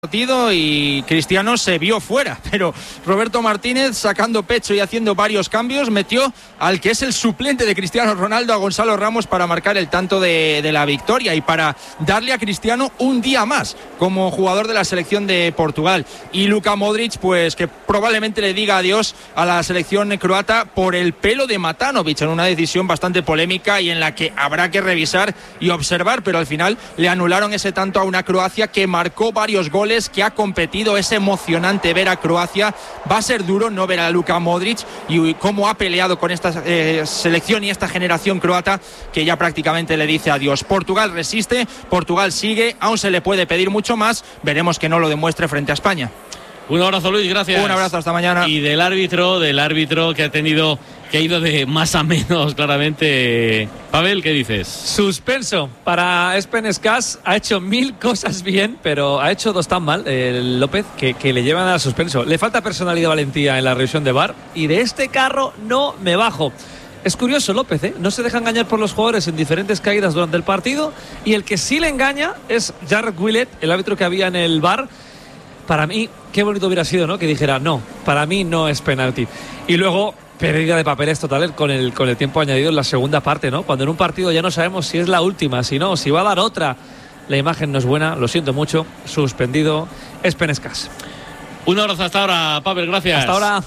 Partido y Cristiano se vio fuera, pero Roberto Martínez, sacando pecho y haciendo varios cambios, metió al que es el suplente de Cristiano Ronaldo, a Gonzalo Ramos, para marcar el tanto de la victoria y para darle a Cristiano un día más como jugador de la selección de Portugal. Y Luka Modric, pues que probablemente le diga adiós a la selección croata por el pelo de Matanovic, en una decisión bastante polémica y en la que habrá que revisar y observar, pero al final le anularon ese tanto a una Croacia que marcó varios goles, que ha competido. Es emocionante ver a Croacia. Va a ser duro no ver a Luka Modric y cómo ha peleado con esta selección y esta generación croata, que ya prácticamente le dice adiós. Portugal resiste, Portugal sigue, aún se le puede pedir mucho más. Veremos que no lo demuestre frente a España. Un abrazo, Luis, gracias. Un abrazo, hasta mañana. Y del árbitro que ha ido de más a menos, claramente. Pavel, ¿qué dices? Suspenso para Espen Skas. Ha hecho 1000 cosas bien, pero ha hecho 2 tan mal, López, que le llevan al suspenso. Le falta personalidad y valentía en la revisión de VAR, y de este carro no me bajo. Es curioso, López, no se deja engañar por los jugadores en diferentes caídas durante el partido, y el que sí le engaña es Jarred Willett, el árbitro que había en el VAR. Para mí, qué bonito hubiera sido, ¿no?, que dijera, no, para mí no es penalti. Y luego, pérdida de papeles total con el tiempo añadido en la segunda parte, ¿no? Cuando en un partido ya no sabemos si es la última, si no, si va a dar otra. La imagen no es buena, lo siento mucho. Suspendido Espen Skas. Un abrazo hasta ahora, Pavel, gracias. Hasta ahora.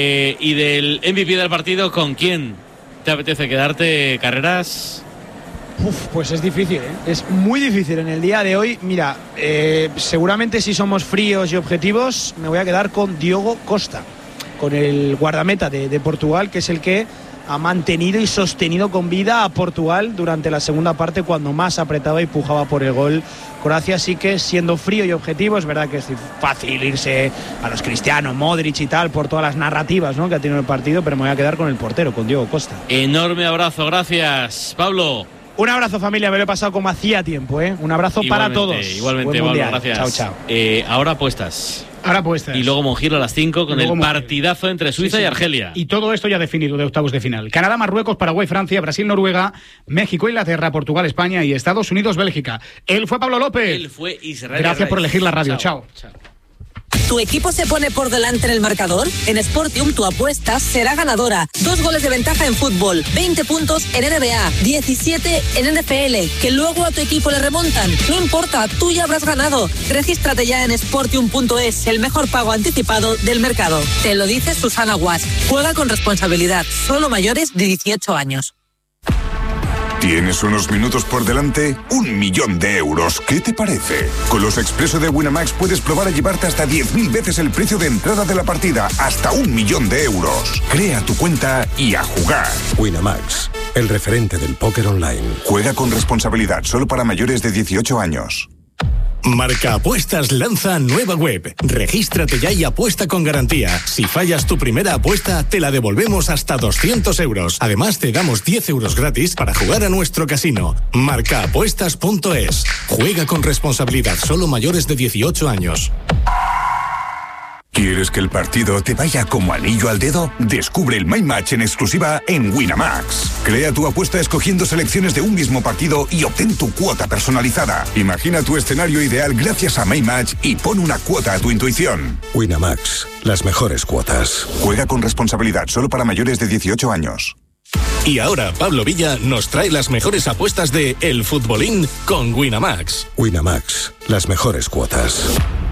Y del MVP del partido, ¿con quién te apetece quedarte, Carreras? Pues es difícil, es muy difícil en el día de hoy. Mira, seguramente si somos fríos y objetivos, me voy a quedar con Diogo Costa, con el guardameta de Portugal, que es el que ha mantenido y sostenido con vida a Portugal durante la segunda parte, cuando más apretaba y pujaba por el gol Croacia. Así que, siendo frío y objetivo, es verdad que es fácil irse a los Cristiano, Modric y tal, por todas las narrativas, ¿no?, que ha tenido el partido, pero me voy a quedar con el portero, con Diogo Costa. Enorme abrazo, gracias. Pablo. Un abrazo, familia, me lo he pasado como hacía tiempo, Un abrazo para todos. Igualmente, Pablo, gracias. Chao. Ahora apuestas. Y luego Monjilo a las 5 con el partidazo entre Suiza y Argelia. Y todo esto ya definido de octavos de final. Canadá, Marruecos, Paraguay, Francia, Brasil, Noruega, México, Inglaterra, Portugal, España y Estados Unidos, Bélgica. Él fue Pablo López. Él fue Israel. Gracias por elegir la radio. Chao. ¿Tu equipo se pone por delante en el marcador? En Sportium tu apuesta será ganadora. 2 goles de ventaja en fútbol, 20 puntos en NBA, 17 en NFL, que luego a tu equipo le remontan. No importa, tú ya habrás ganado. Regístrate ya en Sportium.es, el mejor pago anticipado del mercado. Te lo dice Susana Guas. Juega con responsabilidad. Solo mayores de 18 años. ¿Tienes unos minutos por delante? 1.000.000 de euros. ¿Qué te parece? Con los Expreso de Winamax puedes probar a llevarte hasta 10.000 veces el precio de entrada de la partida. Hasta 1.000.000 de euros. Crea tu cuenta y a jugar. Winamax, el referente del póker online. Juega con responsabilidad, solo para mayores de 18 años. Marca Apuestas lanza nueva web. Regístrate ya y apuesta con garantía. Si fallas tu primera apuesta, te la devolvemos hasta 200 euros. Además, te damos 10 euros gratis para jugar a nuestro casino. Marcaapuestas.es. Juega con responsabilidad, solo mayores de 18 años. ¿Quieres que el partido te vaya como anillo al dedo? Descubre el My Match en exclusiva en Winamax. Crea tu apuesta escogiendo selecciones de un mismo partido y obtén tu cuota personalizada. Imagina tu escenario ideal gracias a My Match y pon una cuota a tu intuición. Winamax, las mejores cuotas. Juega con responsabilidad, solo para mayores de 18 años. Y ahora Pablo Villa nos trae las mejores apuestas de El Futbolín con Winamax. Winamax, las mejores cuotas.